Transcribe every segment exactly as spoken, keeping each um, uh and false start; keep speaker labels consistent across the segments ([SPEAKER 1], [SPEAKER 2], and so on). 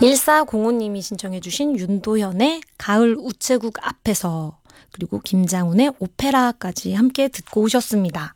[SPEAKER 1] 일사공오님이 신청해 주신 윤도현의 가을 우체국 앞에서, 그리고 김장훈의 오페라까지 함께 듣고 오셨습니다.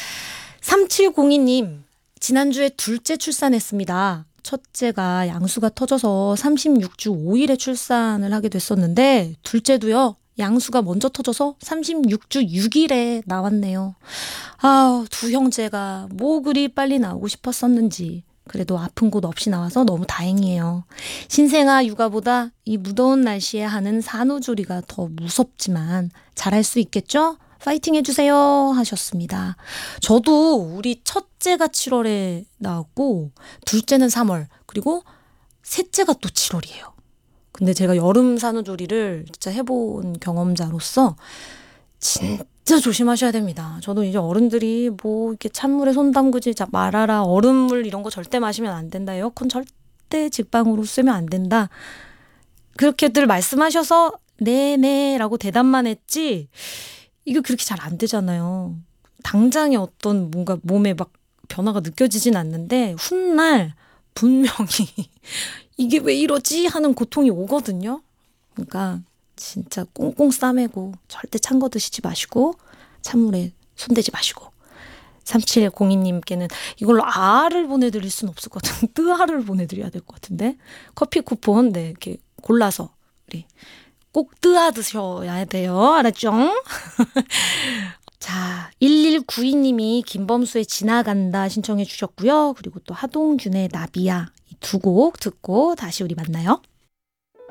[SPEAKER 1] 삼칠공이님, 지난주에 둘째 출산했습니다. 첫째가 양수가 터져서 삼십육 주 오 일에 출산을 하게 됐었는데 둘째도요, 양수가 먼저 터져서 삼십육 주 육 일에 나왔네요. 아, 두 형제가 뭐 그리 빨리 나오고 싶었었는지 그래도 아픈 곳 없이 나와서 너무 다행이에요. 신생아 육아보다 이 무더운 날씨에 하는 산후조리가 더 무섭지만 잘할 수 있겠죠? 파이팅 해주세요 하셨습니다. 저도 우리 첫째가 칠월에 나왔고 둘째는 삼월, 그리고 셋째가 또 칠월이에요. 근데 제가 여름 산후조리를 진짜 해본 경험자로서 진짜 조심하셔야 됩니다. 저도 이제 어른들이 뭐 이렇게 찬물에 손 담그지 말아라, 얼음물 이런 거 절대 마시면 안 된다, 에어컨 절대 직방으로 쓰면 안 된다, 그렇게들 말씀하셔서 네네 라고 대답만 했지 이거 그렇게 잘 안 되잖아요. 당장에 어떤 뭔가 몸에 막 변화가 느껴지진 않는데 훗날 분명히 이게 왜 이러지 하는 고통이 오거든요. 그러니까 진짜 꽁꽁 싸매고 절대 찬 거 드시지 마시고 찬물에 손대지 마시고. 삼칠공이님께는 이걸로 알을 보내드릴 수는 없을 것 같은데 뜨알을 보내드려야 될 것 같은데 커피 쿠폰 네 이렇게 골라서 우리 꼭 뜨아 드셔야 돼요. 알았죠? 자, 일일구이님이 김범수의 지나간다 신청해 주셨고요. 그리고 또 하동균의 나비야, 이 두 곡 듣고 다시 우리 만나요.